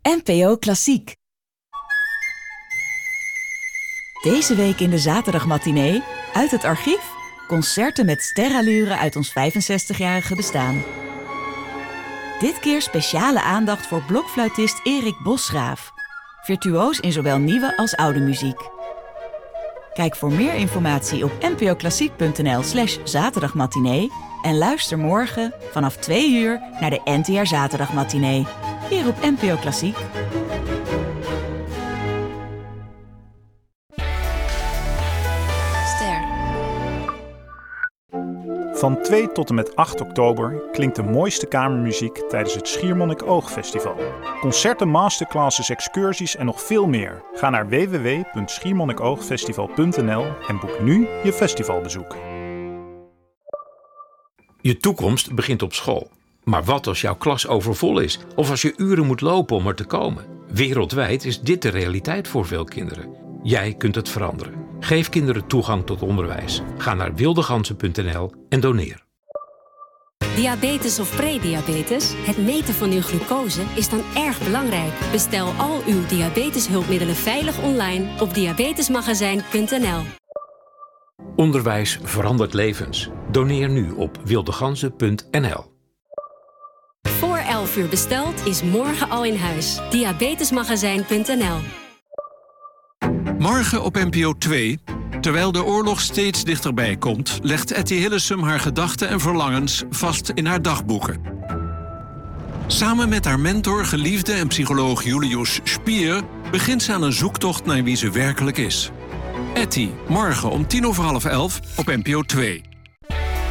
NPO Klassiek. Deze week in de zaterdagmatinee, uit het archief, concerten met sterallure uit ons 65-jarige bestaan. Dit keer speciale aandacht voor blokfluitist Erik Bosgraaf. Virtuoos in zowel nieuwe als oude muziek. Kijk voor meer informatie op npoklassiek.nl/zaterdagmatinee en luister morgen vanaf 2 uur naar de NTR Zaterdagmatinee. Hier op NPO Klassiek. Van 2 tot en met 8 oktober klinkt de mooiste kamermuziek tijdens het Schiermonnikoog-festival. Concerten, masterclasses, excursies en nog veel meer. Ga naar www.schiermonnikoogfestival.nl en boek nu je festivalbezoek. Je toekomst begint op school. Maar wat als jouw klas overvol is? Of als je uren moet lopen om er te komen? Wereldwijd is dit de realiteit voor veel kinderen. Jij kunt het veranderen. Geef kinderen toegang tot onderwijs. Ga naar wildeganzen.nl en doneer. Diabetes of prediabetes? Het meten van uw glucose is dan erg belangrijk. Bestel al uw diabeteshulpmiddelen veilig online op diabetesmagazijn.nl. Onderwijs verandert levens. Doneer nu op wildeganzen.nl. Voor 11 uur besteld is morgen al in huis. Diabetesmagazijn.nl. Morgen op NPO 2, terwijl de oorlog steeds dichterbij komt, legt Etty Hillesum haar gedachten en verlangens vast in haar dagboeken. Samen met haar mentor, geliefde en psycholoog Julius Spier begint ze aan een zoektocht naar wie ze werkelijk is. Etty, morgen om 11:10 op NPO 2.